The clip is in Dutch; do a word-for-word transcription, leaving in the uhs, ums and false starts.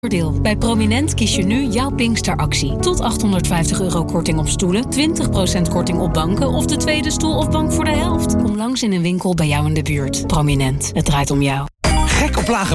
Voordeel. Bij Prominent kies je nu jouw Pinksteractie. Tot achthonderdvijftig euro korting op stoelen, twintig procent korting op banken of de tweede stoel of bank voor de helft. Kom langs in een winkel bij jou in de buurt. Prominent, het draait om jou. Gek op lage